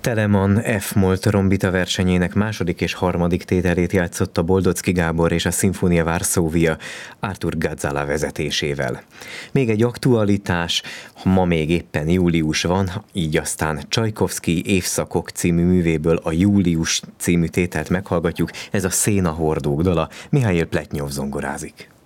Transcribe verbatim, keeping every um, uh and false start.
Telemann F-moll trombita versenyének második és harmadik tételét játszotta Boldocki Gábor és a Sinfonia Varsóvia Artur Gazala vezetésével. Még egy aktualitás, ma még éppen július van, így aztán Csajkovszky Évszakok című művéből a Július című tételt meghallgatjuk, ez a Szénahordók dala, Mihail Pletnyov zongorázik.